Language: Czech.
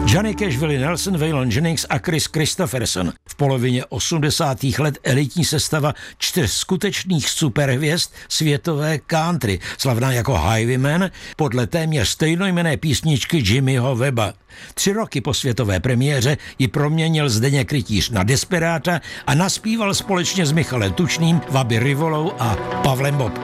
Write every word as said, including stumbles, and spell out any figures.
Johnny Cash, Willie Nelson, Waylon Jennings a Chris Christopherson. V polovině osmdesátých let elitní sestava čtyř skutečných superhvězd světové country, slavná jako Highwaymen, podle téměř stejnojmenné písničky Jimmyho Webba. Tři roky po světové premiéře ji proměnil Zdeněk Rytíř na Desperáta a naspíval společně s Michalem Tučným, Waby Rivolou a Pavlem Bobkem.